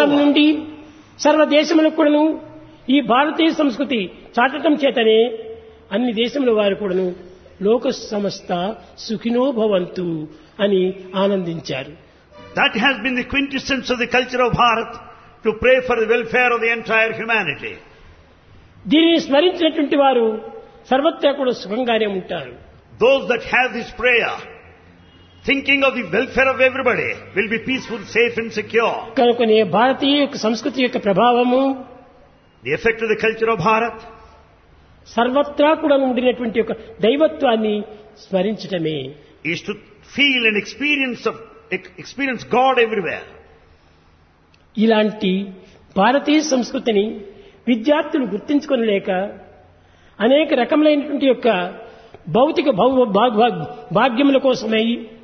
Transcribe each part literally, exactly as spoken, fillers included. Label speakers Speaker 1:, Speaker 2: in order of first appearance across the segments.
Speaker 1: కాలం నుండి సర్వదేశములకు కూడాను ఈ భారతీయ సంస్కృతి చాటటం చేతనే అన్ని దేశముల వారు కూడాను లోక సమస్త సుఖినో భవంతు అని ఆనందించారు.
Speaker 2: That has been the quintessence of the culture of Bharat, to pray for the welfare of the entire humanity.
Speaker 1: దీనిని స్మరించినటువంటి వారు సర్వత్రా కూడా సుఖంగానే ఉంటారు.
Speaker 2: Those that have this prayer, thinking of the welfare of everybody, will be peaceful, safe and secure.
Speaker 1: కనుకనే భారతీయ యొక్క సంస్కృతి యొక్క ప్రభావము,
Speaker 2: The effect of the culture of Bharat
Speaker 1: సర్వత్రా కూడా ఉండినటువంటి యొక్క దైవత్వాన్ని స్మరించటమే.
Speaker 2: is to feel and experience of experience God everywhere.
Speaker 1: ఇలాంటి భారతీయ సంస్కృతిని విద్యార్థులు గుర్తించుకొనలేక అనేక రకములైనటువంటి యొక్క భౌతిక భాగ్యముల కోసమై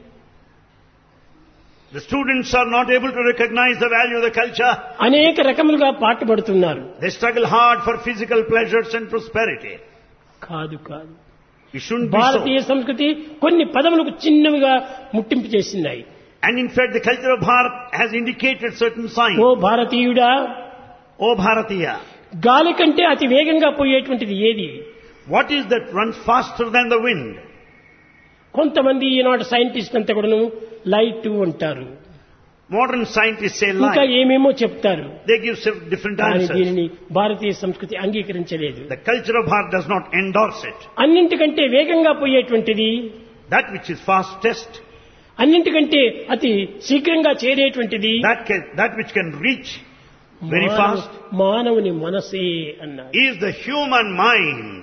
Speaker 2: The students are not able to recognize the value of the culture.
Speaker 1: అనేక రకములుగా పాటుపడుతున్నారు.
Speaker 2: They struggle hard for physical pleasures and prosperity.
Speaker 1: కాదు కాదు
Speaker 2: It shouldn't be
Speaker 1: Bharatiya
Speaker 2: so.
Speaker 1: సంస్కృతి కొన్ని పదములకు చిన్నవిగా ముట్టింపు చేసినాయి.
Speaker 2: And in fact, the culture of Bharat has indicated certain signs.
Speaker 1: Oh భారతీయుడా,
Speaker 2: O Bharatiya,
Speaker 1: గాలి కంటే అతి వేగంగా పోయేటువంటిది ఏది?
Speaker 2: what is that runs faster than the wind?
Speaker 1: కొంతమంది ఈనాటి సైంటిస్ట్ అంతా కూడాను లైట్ అంటారు,
Speaker 2: Modern scientists say
Speaker 1: ఇంకా
Speaker 2: light.
Speaker 1: ఏమేమో చెప్తారు.
Speaker 2: They give sev- different
Speaker 1: కానీ
Speaker 2: answers.
Speaker 1: దీనిని భారతీయ సంస్కృతి అంగీకరించలేదు.
Speaker 2: The culture of Bharat does not endorse it.
Speaker 1: అన్నింటికంటే వేగంగా పోయేటువంటిది,
Speaker 2: That which is fastest,
Speaker 1: అన్నింటికంటే అతి శీఘ్రంగా చేరేటువంటిది
Speaker 2: that can, that which can reach very
Speaker 1: మానవ-
Speaker 2: fast,
Speaker 1: మానవుని మనసే అన్నారు.
Speaker 2: is the human mind.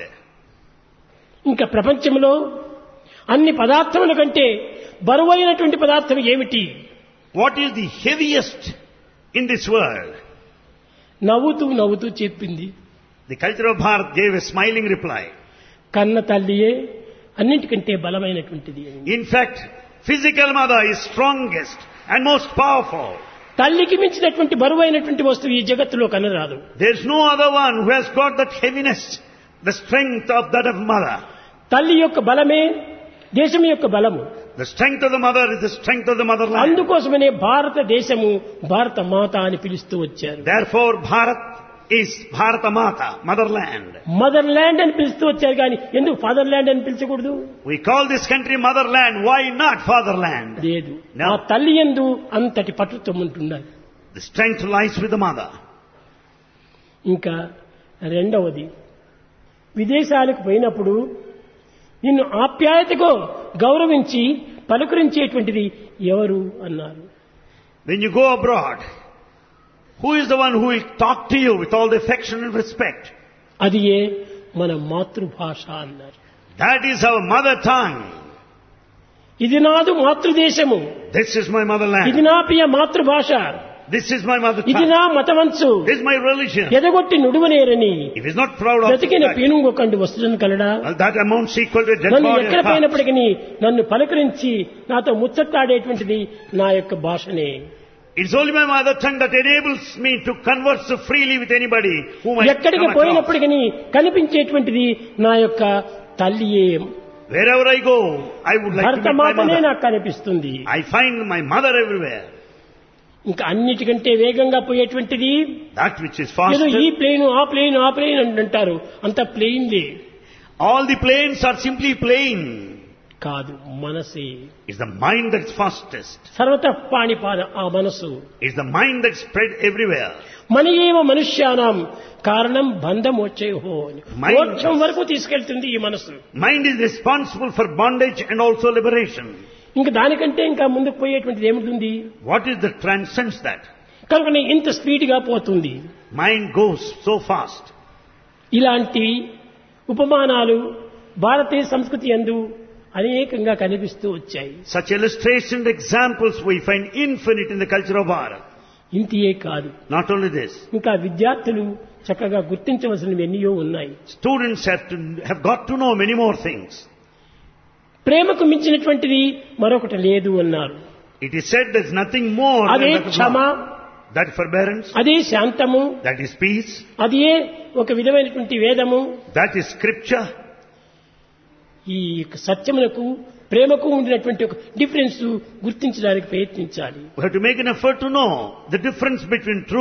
Speaker 1: ఇంకా ప్రపంచంలో అన్ని పదార్థముల కంటే బరువైనటువంటి పదార్థం ఏమిటి?
Speaker 2: What is the heaviest in this world?
Speaker 1: నవ్వుతూ నవ్వుతూ చెప్పింది,
Speaker 2: The culture of Bharat gave a smiling reply.
Speaker 1: కన్న తల్లియే అన్నింటికంటే బలమైనటువంటిది అని.
Speaker 2: In fact, physical mother is strongest and most powerful.
Speaker 1: తల్లికి మించినటువంటి బరువైనటువంటి వస్తువు ఈ జగత్తులో కనరాదు.
Speaker 2: There is no other one who has got that heaviness, the strength of that of mother.
Speaker 1: తల్లి యొక్క బలమే దేశం యొక్క బలము.
Speaker 2: The strength of the mother is the strength of the motherland.
Speaker 1: అందుకోసమనే భారతదేశము భారత మాత అని పిలుస్తూ వచ్చారు.
Speaker 2: Therefore, Bharat is Bharata Mata, motherland.
Speaker 1: Mother land అని పిలుస్తూ వచ్చారు, కానీ ఎందుకు ఫాదర్ ల్యాండ్ అని పిలిచకూడదు?
Speaker 2: We call this country motherland. Why not fatherland?
Speaker 1: లేదు,
Speaker 2: No.
Speaker 1: ఆ తల్లి యందు అంతటి పట్టుత్వం ఉంటున్నది.
Speaker 2: The strength lies with the mother.
Speaker 1: ఇంకా రెండవది, విదేశాలకు పోయినప్పుడు నిన్ను ఆప్యాయతతో గౌరవించి పలుకరించేటువంటిది ఎవరు అన్నారు.
Speaker 2: When you go abroad, who is the one who will talk to you with all the affection and respect?
Speaker 1: అది ఏ మన మాతృభాష అన్నారు.
Speaker 2: That is our mother tongue.
Speaker 1: ఇది నాదు మాతృదేశము,
Speaker 2: This is my motherland.
Speaker 1: ఇది నా ప్రియ మాతృభాష,
Speaker 2: This is my mother
Speaker 1: ఇది
Speaker 2: tongue.
Speaker 1: నా మతవంచు,
Speaker 2: This is my religion.
Speaker 1: ఎదగొట్టి నుడువనేరని
Speaker 2: If he is not proud of
Speaker 1: బ్రతికిన
Speaker 2: that,
Speaker 1: పీనుగొకండు వస్తువులను కలడా.
Speaker 2: well, that amounts equal to a dead
Speaker 1: నన్ను
Speaker 2: body
Speaker 1: ఎక్కడ
Speaker 2: and heart.
Speaker 1: పోయినప్పటికీ నన్ను పలకరించి నాతో ముచ్చట్లాడేటువంటిది నా యొక్క భాషనే.
Speaker 2: It's only my mother tongue that enables me to converse freely with anybody whom I
Speaker 1: ఎక్కడికి
Speaker 2: come across.
Speaker 1: పోయినప్పటికీ కనిపించేటువంటిది నా యొక్క తల్లియే.
Speaker 2: Wherever I go, I would like to
Speaker 1: భర్త
Speaker 2: meet my
Speaker 1: మాటనే
Speaker 2: mother.
Speaker 1: నాకు కనిపిస్తుంది.
Speaker 2: I find my mother everywhere.
Speaker 1: ఇంకా అన్నిటికంటే వేగంగా పోయేటువంటిది
Speaker 2: That which is
Speaker 1: ఏదో ఈ
Speaker 2: faster.
Speaker 1: ప్లేన్ ఆ ప్లేన్ ఆ ప్లేన్ అని అంటారు, అంత ప్లేన్లే
Speaker 2: All the planes are simply plain.
Speaker 1: కాదు, మనసే.
Speaker 2: It's the mind that's fastest.
Speaker 1: సర్వతః పాణిపాద ఆ మనసు.
Speaker 2: It's the mind that's spread everywhere.
Speaker 1: మన ఏవ మనుష్యానాం కారణం బంధమోక్షయో అని
Speaker 2: Mind-
Speaker 1: మోక్షం వరకు తీసుకెళ్తుంది ఈ మనసు.
Speaker 2: Mind is responsible for bondage and also liberation.
Speaker 1: ఇంకా దానికంటే ఇంకా ముందుకు పోయేటువంటిది ఏమిటి?
Speaker 2: What is that transcends that?
Speaker 1: కనుక ఇంత స్పీడ్ గా పోతుంది.
Speaker 2: Mind goes so fast.
Speaker 1: ఇలాంటి ఉపమానాలు భారతీయ సంస్కృతి యందు అనేకంగా కనిపిస్తూ వచ్చాయి.
Speaker 2: Such illustrations and examples we find infinite in the culture of Bharat.
Speaker 1: ఇంతియే కాదు,
Speaker 2: Not only this,
Speaker 1: ఇంకా విద్యార్థులు చక్కగా గుర్తించవలసినవి ఎన్నో ఉన్నాయి.
Speaker 2: students have to have got to know many more things.
Speaker 1: ప్రేమకు మించినటువంటిది మరొకటి లేదు అన్నారు.
Speaker 2: It is said there's nothing more than
Speaker 1: అదే
Speaker 2: that of
Speaker 1: Kshama,
Speaker 2: love. That is forbearance,
Speaker 1: అదే శాంతము,
Speaker 2: that is peace,
Speaker 1: అదే ఒక విధమైనటువంటి వేదము.
Speaker 2: that is scripture.
Speaker 1: ఈ యొక్క సత్యమునకు ప్రేమకు ఉండినటువంటి ఒక డిఫరెన్స్ గుర్తించడానికి ప్రయత్నించాలి.
Speaker 2: We have to make an effort to know the difference between truth